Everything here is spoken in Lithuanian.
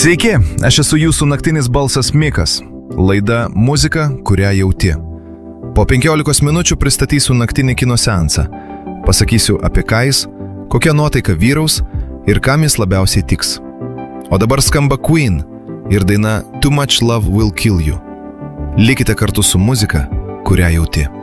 Sveiki, aš esu jūsų naktinis balsas Mikas. Laida Muzika, kurią jauti. Po 15 minučių pristatysiu naktinį kino seansą. Pasakysiu apie ką jis, kokia nuotaika vyraus ir kam jis labiausiai tiks. O dabar skamba Queen ir daina Too Much Love Will Kill You. Likite kartu su muzika, kurią jauti.